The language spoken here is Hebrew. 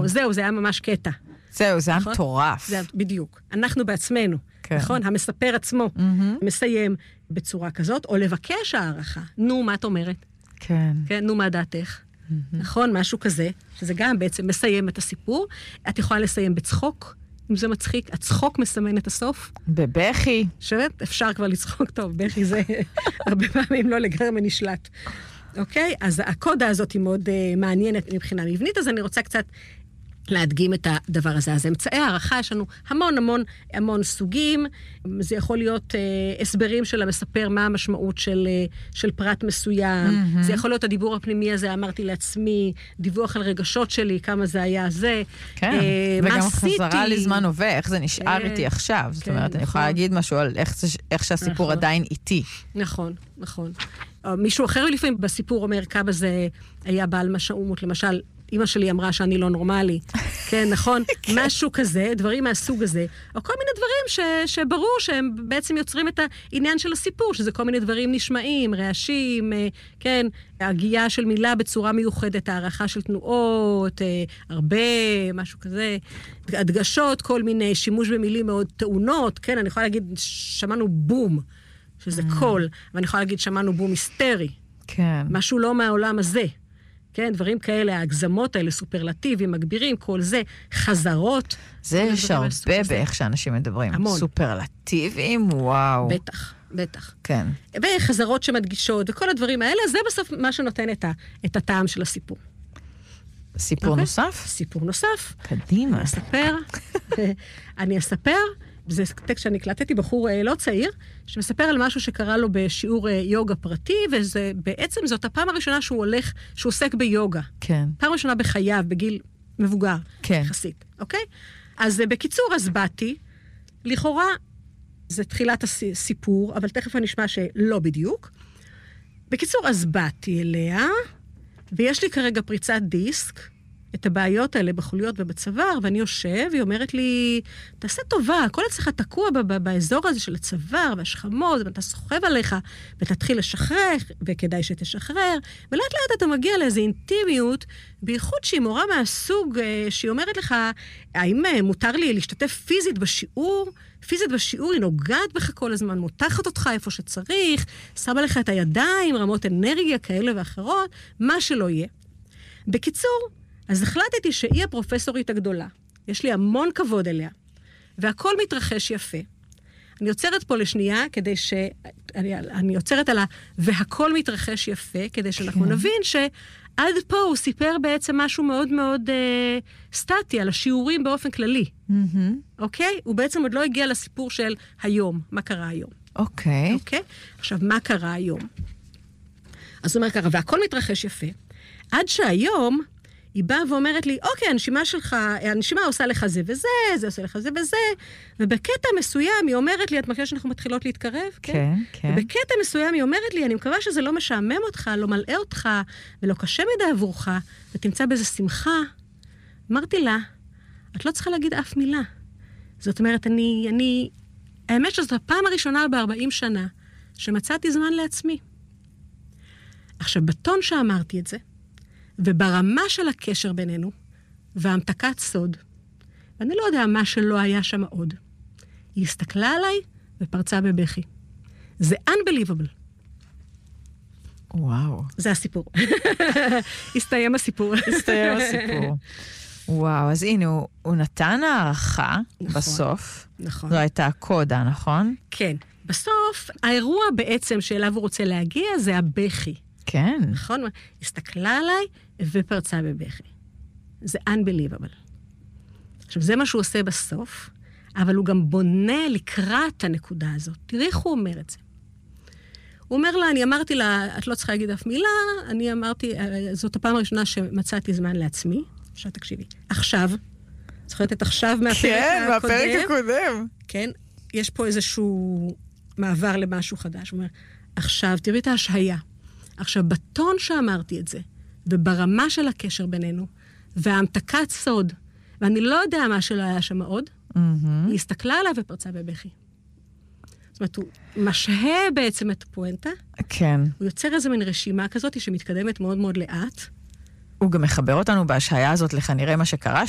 זהו, זה היה ממש קטע. זהו, זה היה מטורף. זה בדיוק. אנחנו בעצמנו, נכון? המספר עצמו מסיים בצורה כזאת, או לבקש הערכה. נו, מה את אומרת? כן. כן, נו, מה דעתך? נכון? משהו כזה, שזה גם בעצם מסיים את הסיפור. את יכולה לסיים בצחוק, אם זה מצחיק. הצחוק מסמן את הסוף. בבכי. שבת, אפשר כבר לצחוק טוב, בכי זה הרבה פעמים לא לגמרי נשלט. אוקיי? אז הקודה הזאת היא מאוד מעניינת מבחינה מבנית, אז אני רוצה קצת להדגים את הדבר הזה. אז אמצעי הערכה, יש לנו המון סוגים, זה יכול להיות הסברים של המספר מה המשמעות של פרט מסוים, זה יכול להיות הדיבור הפנימי הזה, אמרתי לעצמי, דיווח על רגשות שלי, כמה זה היה זה, כן, וגם חזרה לזמן הווה, איך זה נשאר איתי עכשיו, זאת אומרת, אני יכולה להגיד משהו על איך שהסיפור עדיין איתי. נכון. מישהו אחר לפעמים בסיפור אומר כמה זה היה בעל משמעות, למשל, אמא שלי אמרה שאני לא נורמלי, כן, נכון? משהו כזה, דברים מהסוג הזה, או כל מיני דברים שברור שהם בעצם יוצרים את העניין של הסיפור, שזה כל מיני דברים נשמעים, רעשים, כן, הגייה של מילה בצורה מיוחדת, הערכה של תנועות, הרבה, משהו כזה, הדגשות, כל מיני שימוש במילים מאוד טעונות, כן, אני יכולה להגיד, שמענו בום, שזה קול, ואני יכולה להגיד, שמענו בום היסטרי. כן. משהו לא מהעולם הזה. כן, דברים כאלה, ההגזמות האלה, סופרלטיבים, מגבירים, כל זה, חזרות. זה יש הרבה באיך שאנשים מדברים. המון. סופרלטיבים, וואו. בטח. כן. וחזרות שמדגישות, וכל הדברים האלה, זה בסוף מה שנותן את הטעם של הסיפור. סיפור נוסף? סיפור נוסף. קדימה. אני אספר, זה טקסט שאני הקלטתי, בחור לא צעיר, שמספר על משהו שקרה לו בשיעור יוגה פרטי, וזה בעצם זאת הפעם הראשונה שהוא עוסק ביוגה. כן. פעם ראשונה בחייו, בגיל מבוגר. כן. יחסית, אוקיי? אז בקיצור, אז באתי, לכאורה, זה תחילת הסיפור, אבל תכף אני אשמע שלא בדיוק. בקיצור, אז באתי אליה, ויש לי כרגע פריצת דיסק, את הבעיות האלה בחוליות ובצוואר, ואני יושב, והיא אומרת לי, תעשה טובה, הכל אצלך תקוע באזור הזה של הצוואר והשכמות, ואתה סוחב עליך, ותתחיל לשחרר, וכדאי שתשחרר, ולאט לאט אתה מגיע לאיזו אינטימיות, בייחוד שהיא מורה מהסוג, שהיא אומרת לך, האם מותר לי להשתתף פיזית בשיעור? פיזית בשיעור היא נוגעת בך כל הזמן, מותחת אותך איפה שצריך, שמה לך את הידיים, רמות אנרגיה כאלה ואחרות, מה שלא יהיה. בקיצור, אז החלטתי שהיא הפרופסורית הגדולה. יש לי המון כבוד אליה. והכל מתרחש יפה. אני יוצרת פה לשנייה, כדי אני יוצרת על והכל מתרחש יפה, כדי שאנחנו נבין שעד פה הוא סיפר בעצם משהו מאוד מאוד סטטי, על השיעורים באופן כללי. אוקיי? הוא בעצם עוד לא הגיע לסיפור של היום. מה קרה היום? אוקיי. אוקיי? עכשיו, מה קרה היום? אז הוא אומר ככה, והכל מתרחש יפה. עד שהיום היא באה ואומרת לי, אוקיי, הנשימה עושה לך זה וזה, זה עושה לך זה וזה, ובקטע מסוים היא אומרת לי, את מכירה שאנחנו מתחילות להתקרב? כן, כן. ובקטע מסוים היא אומרת לי, אני מקווה שזה לא משעמם אותך, לא מלאה אותך, ולא קשה מדי עבורך, ותמצא באיזה שמחה. אמרתי לה, את לא צריכה להגיד אף מילה. זאת אומרת, האמת שזאת הפעם הראשונה ב-40 שנה, שמצאתי זמן לעצמי. עכשיו, בטון שאמרתי את זה, וברמה של הקשר בינינו, והמתקת סוד, ואני לא יודע מה שלא היה שם עוד, היא הסתכלה עליי ופרצה בבכי. זה unbelievable. וואו. זה הסיפור. הסתיים הסיפור. וואו, אז הנה, הוא נתן הערכה בסוף. נכון. זו הייתה הקודה, נכון? כן. בסוף, האירוע בעצם שאליו הוא רוצה להגיע, זה הבכי. כן. נכון? הסתכלה עליי ופרצה בבכי. זה unbelievable. עכשיו, זה מה שהוא עושה בסוף, אבל הוא גם בונה לקראת הנקודה הזאת. תראי איך הוא אומר את זה. הוא אומר לה, אני אמרתי לה, את לא צריכה להגיד אף מילה, אני אמרתי, זאת הפעם הראשונה שמצאתי זמן לעצמי, עכשיו תקשיבי. עכשיו, זוכרת את עכשיו מהפרק כן, הקודם? מהפרק הקודם. כן, יש פה איזשהו מעבר למשהו חדש. הוא אומר, עכשיו, תראי את ההשהיה. עכשיו, בטון שאמרתי את זה, וברמה של הקשר בינינו, וההמתקת סוד, ואני לא יודע מה שלא היה שם עוד, היא הסתכלה עליו ופרצה בבכי. זאת אומרת, הוא משהה בעצם את הפואנטה, כן. הוא יוצר איזו מין רשימה כזאת שמתקדמת מאוד מאוד לאט. הוא גם מחבר אותנו בהשהיה הזאת לכנראה מה שקרה